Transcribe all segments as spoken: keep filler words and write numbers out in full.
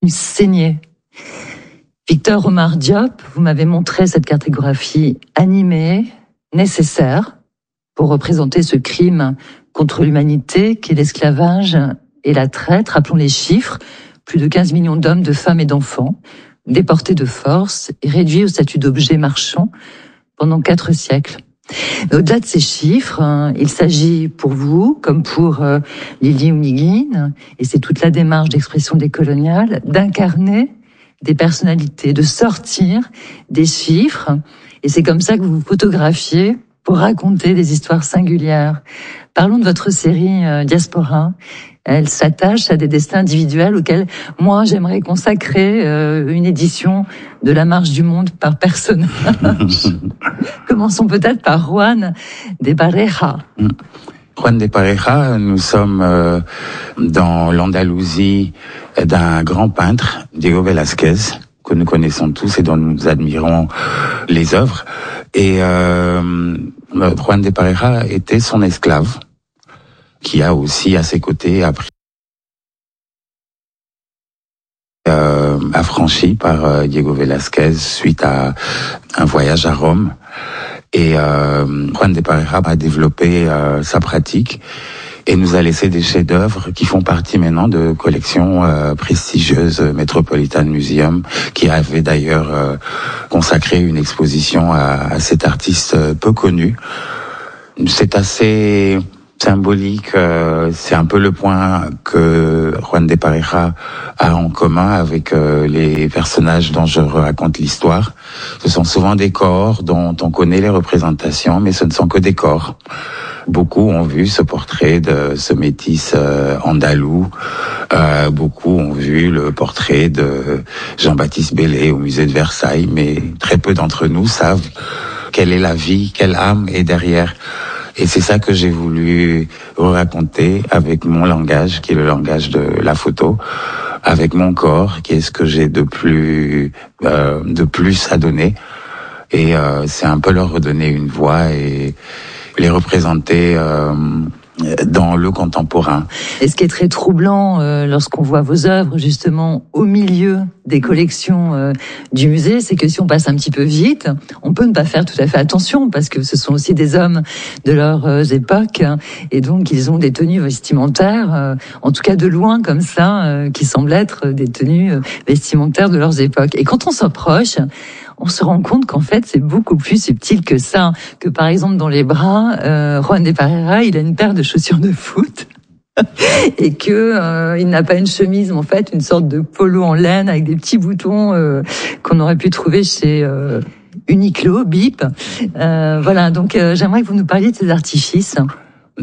saigner. Victor Omar Diop, vous m'avez montré cette cartographie animée, nécessaire, pour représenter ce crime contre l'humanité qu'est l'esclavage et la traite. Rappelons les chiffres, plus de quinze millions d'hommes, de femmes et d'enfants, déportés de force et réduits au statut d'objets marchands pendant quatre siècles. Mais au-delà de ces chiffres, hein, il s'agit pour vous, comme pour euh, Lili Ouniguine, et c'est toute la démarche d'expression décoloniale, d'incarner des personnalités, de sortir des chiffres, et c'est comme ça que vous vous photographiez pour raconter des histoires singulières. Parlons de votre série euh, Diaspora. Elle s'attache à des destins individuels auxquels moi j'aimerais consacrer euh, une édition de La Marche du Monde par personnage. Commençons peut-être par Juan de Pareja. Juan de Pareja, nous sommes euh, dans l'Andalousie d'un grand peintre, Diego Velázquez, que nous connaissons tous et dont nous admirons les œuvres. Et euh, Juan de Pareja était son esclave, qui a aussi à ses côtés appris euh, affranchi par euh, Diego Velázquez suite à un voyage à Rome. Et euh, Juan de Pareja a développé euh, sa pratique et nous a laissé des chefs-d'œuvre qui font partie maintenant de collections euh, prestigieuses, Metropolitan Museum, qui avait d'ailleurs euh, consacré une exposition à, à cet artiste peu connu. C'est assez symbolique, euh, c'est un peu le point que Juan de Pareja a en commun avec euh, les personnages dont je raconte l'histoire. Ce sont souvent des corps dont on connaît les représentations, mais ce ne sont que des corps. Beaucoup ont vu ce portrait de ce métis euh, andalou. Euh, beaucoup ont vu le portrait de Jean-Baptiste Bellay au musée de Versailles, mais très peu d'entre nous savent quelle est la vie, quelle âme est derrière. Et c'est ça que j'ai voulu raconter avec mon langage, qui est le langage de la photo, avec mon corps, qui est ce que j'ai de plus, euh, de plus à donner. Et euh, c'est un peu leur redonner une voix et les représenter euh, dans le contemporain. Et ce qui est très troublant euh, lorsqu'on voit vos œuvres justement au milieu des collections euh, du musée, c'est que si on passe un petit peu vite, on peut ne pas faire tout à fait attention parce que ce sont aussi des hommes de leurs euh, époques hein, et donc ils ont des tenues vestimentaires, euh, en tout cas de loin comme ça, euh, qui semblent être des tenues euh, vestimentaires de leurs époques. Et quand on s'approche, on se rend compte qu'en fait, c'est beaucoup plus subtil que ça. Que par exemple, dans les bras, euh, Juan de Pareja, il a une paire de chaussures de foot. Et que euh, il n'a pas une chemise, mais en fait, une sorte de polo en laine avec des petits boutons euh, qu'on aurait pu trouver chez euh, Uniqlo, Bip. Euh, voilà, donc euh, j'aimerais que vous nous parliez de ces artifices. Pourquoi ?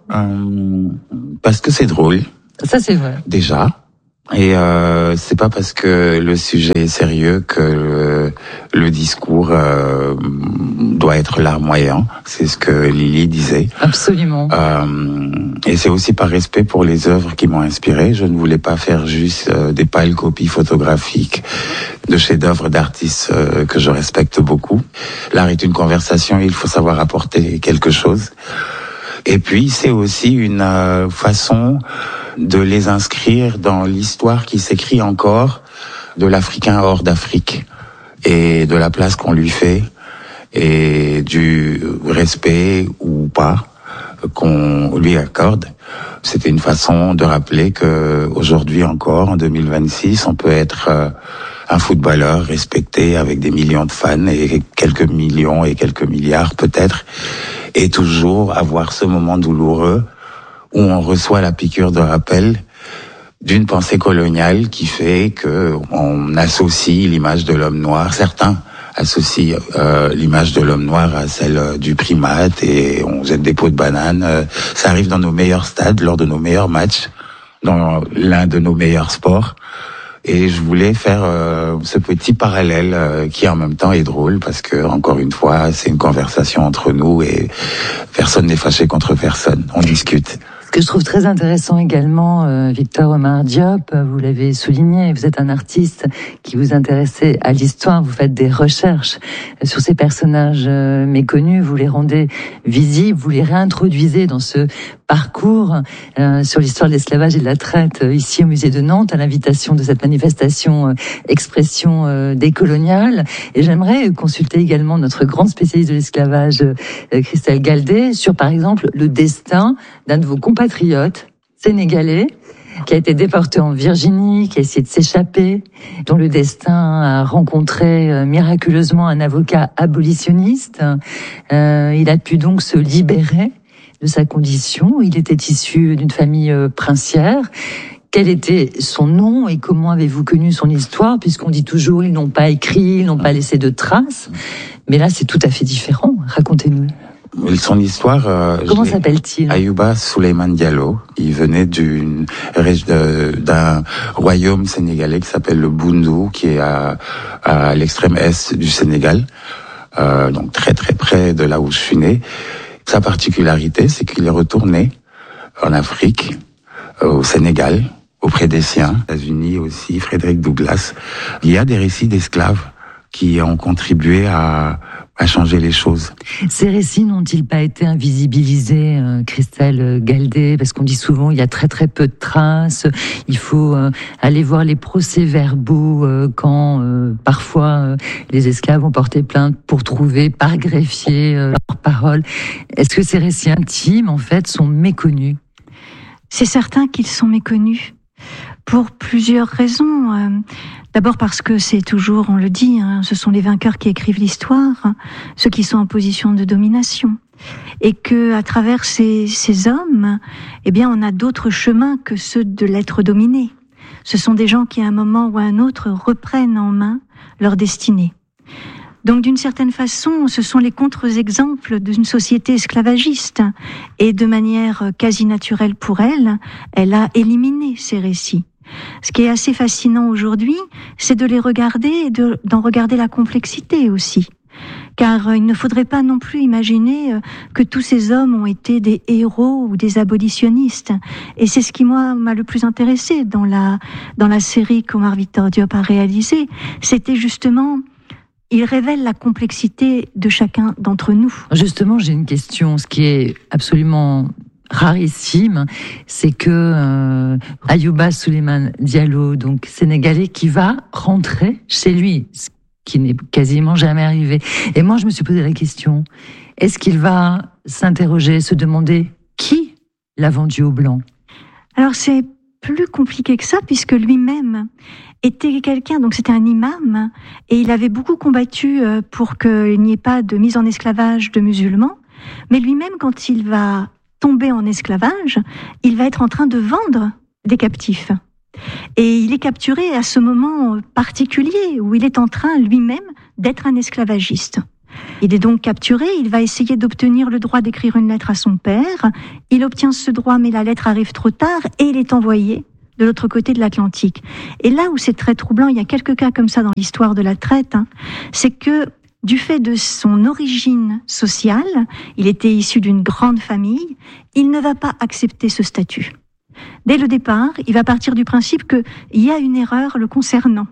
euh, Parce que c'est drôle. Ça, c'est vrai. Déjà. Et euh, c'est pas parce que le sujet est sérieux que le, le discours euh, doit être larmoyant. C'est ce que Lili disait. Absolument. Euh, et c'est aussi par respect pour les œuvres qui m'ont inspiré. Je ne voulais pas faire juste euh, des pâles copies photographiques de chefs-d'œuvre d'artistes euh, que je respecte beaucoup. L'art est une conversation, il faut savoir apporter quelque chose. Et puis c'est aussi une euh, façon de les inscrire dans l'histoire qui s'écrit encore de l'Africain hors d'Afrique et de la place qu'on lui fait et du respect ou pas qu'on lui accorde. C'était une façon de rappeler que aujourd'hui encore, en deux mille vingt-six, on peut être euh, un footballeur respecté avec des millions de fans et quelques millions et quelques milliards peut-être, et toujours avoir ce moment douloureux où on reçoit la piqûre de rappel d'une pensée coloniale qui fait que on associe l'image de l'homme noir. Certains associent euh, l'image de l'homme noir à celle du primate et on jette des pots de bananes. Euh, ça arrive dans nos meilleurs stades, lors de nos meilleurs matchs, dans l'un de nos meilleurs sports. Et je voulais faire euh, ce petit parallèle euh, qui en même temps est drôle parce que, encore une fois, c'est une conversation entre nous et personne n'est fâché contre personne. On discute. Ce que je trouve très intéressant également, euh, Victor Omar Diop, vous l'avez souligné, vous êtes un artiste qui vous intéressez à l'histoire, vous faites des recherches sur ces personnages euh, méconnus, vous les rendez visibles, vous les réintroduisez dans ce parcours euh, sur l'histoire de l'esclavage et de la traite euh, ici au musée de Nantes à l'invitation de cette manifestation euh, Expression euh, décoloniale. Et j'aimerais consulter également notre grande spécialiste de l'esclavage, euh, Christelle Galdet, sur par exemple le destin d'un de vos compatriotes sénégalais qui a été déporté en Virginie, qui a essayé de s'échapper, dont le destin a rencontré euh, miraculeusement un avocat abolitionniste. Euh, il a pu donc se libérer de sa condition. Il était issu d'une famille euh, princière. Quel était son nom et comment avez-vous connu son histoire? Puisqu'on dit toujours ils n'ont pas écrit, ils n'ont pas laissé de traces. Mais là, c'est tout à fait différent. Racontez-nous. Son histoire... Euh, Comment s'appelle-t-il? Ayouba Souleymane Diallo. Il venait d'une d'un royaume sénégalais qui s'appelle le Boundou, qui est à, à l'extrême est du Sénégal, euh, donc très très près de là où je suis né. Sa particularité, c'est qu'il est retourné en Afrique, euh, au Sénégal, auprès des siens, aux États-Unis aussi, Frédéric Douglass. Il y a des récits d'esclaves qui ont contribué à, à changer les choses. Ces récits n'ont-ils pas été invisibilisés, euh, Christelle Galdet? Parce qu'on dit souvent il y a très très peu de traces. Il faut euh, aller voir les procès-verbaux euh, quand euh, parfois euh, les esclaves ont porté plainte pour trouver par greffier euh, leurs paroles. Est-ce que ces récits intimes en fait sont méconnus? C'est certain qu'ils sont méconnus pour plusieurs raisons. Euh, D'abord parce que c'est toujours, on le dit, hein, ce sont les vainqueurs qui écrivent l'histoire, hein, ceux qui sont en position de domination. Et que, à travers ces, ces hommes, eh bien, on a d'autres chemins que ceux de l'être dominé. Ce sont des gens qui, à un moment ou à un autre, reprennent en main leur destinée. Donc, d'une certaine façon, ce sont les contre-exemples d'une société esclavagiste. Et de manière quasi naturelle pour elle, elle a éliminé ces récits. Ce qui est assez fascinant aujourd'hui, c'est de les regarder et de, d'en regarder la complexité aussi. Car euh, il ne faudrait pas non plus imaginer euh, que tous ces hommes ont été des héros ou des abolitionnistes. Et c'est ce qui, moi, m'a le plus intéressé dans la, dans la série qu'Omar Victor Diop a réalisée. C'était justement... Il révèle la complexité de chacun d'entre nous. Justement, j'ai une question. Ce qui est absolument rarissime, c'est que euh, Ayouba Souleymane Diallo, donc sénégalais, qui va rentrer chez lui, ce qui n'est quasiment jamais arrivé. Et moi, je me suis posé la question, est-ce qu'il va s'interroger, se demander qui l'a vendu aux Blancs? Alors, c'est plus compliqué que ça, puisque lui-même était quelqu'un, donc c'était un imam, et il avait beaucoup combattu pour qu'il n'y ait pas de mise en esclavage de musulmans, mais lui-même, quand il va tomber en esclavage, il va être en train de vendre des captifs. Et il est capturé à ce moment particulier où il est en train lui-même d'être un esclavagiste. Il est donc capturé, il va essayer d'obtenir le droit d'écrire une lettre à son père. Il obtient ce droit, mais la lettre arrive trop tard et il est envoyé de l'autre côté de l'Atlantique. Et là où c'est très troublant, il y a quelques cas comme ça dans l'histoire de la traite, hein, c'est que du fait de son origine sociale, il était issu d'une grande famille, il ne va pas accepter ce statut. Dès le départ, il va partir du principe qu'il y a une erreur le concernant.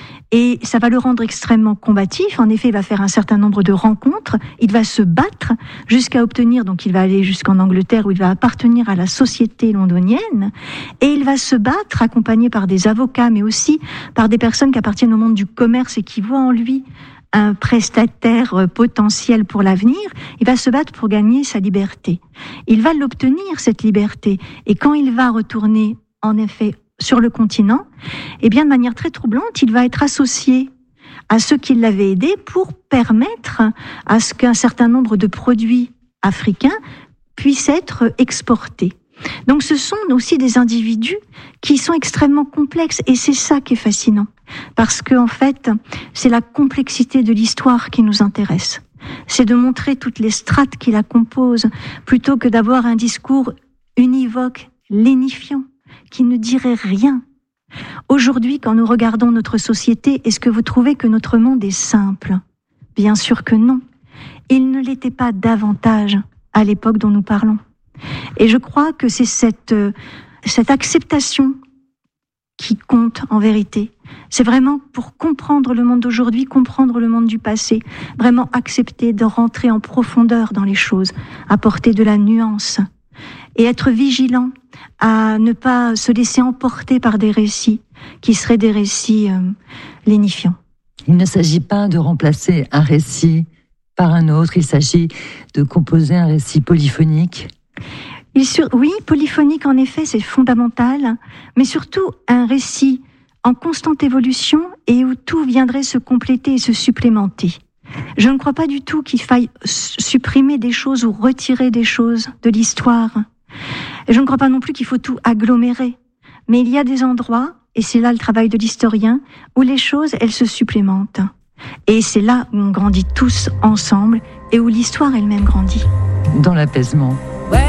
Et ça va le rendre extrêmement combatif. En effet, il va faire un certain nombre de rencontres. Il va se battre jusqu'à obtenir, donc il va aller jusqu'en Angleterre où il va appartenir à la société londonienne. Et il va se battre accompagné par des avocats, mais aussi par des personnes qui appartiennent au monde du commerce et qui voient en lui un prestataire potentiel pour l'avenir. Il va se battre pour gagner sa liberté. Il va l'obtenir, cette liberté. Et quand il va retourner, en effet, sur le continent, eh bien, de manière très troublante, il va être associé à ceux qui l'avaient aidé pour permettre à ce qu'un certain nombre de produits africains puissent être exportés. Donc, ce sont aussi des individus qui sont extrêmement complexes, et c'est ça qui est fascinant. Parce que, en fait, c'est la complexité de l'histoire qui nous intéresse. C'est de montrer toutes les strates qui la composent, plutôt que d'avoir un discours univoque, lénifiant, qui ne dirait rien. Aujourd'hui, quand nous regardons notre société, est-ce que vous trouvez que notre monde est simple? Bien sûr que non. Il ne l'était pas davantage à l'époque dont nous parlons. Et je crois que c'est cette, cette acceptation qui compte en vérité. C'est vraiment pour comprendre le monde d'aujourd'hui, comprendre le monde du passé, vraiment accepter de rentrer en profondeur dans les choses, apporter de la nuance. et être vigilant à ne pas se laisser emporter par des récits qui seraient des récits euh, lénifiants. Il ne s'agit pas de remplacer un récit par un autre, il s'agit de composer un récit polyphonique. Il sur... Oui, polyphonique en effet, c'est fondamental, mais surtout un récit en constante évolution et où tout viendrait se compléter et se supplémenter. Je ne crois pas du tout qu'il faille supprimer des choses ou retirer des choses de l'histoire. Et je ne crois pas non plus qu'il faut tout agglomérer. Mais il y a des endroits, et c'est là le travail de l'historien, où les choses, elles se supplémentent. Et c'est là où on grandit tous ensemble et où l'histoire elle-même grandit. Dans l'apaisement.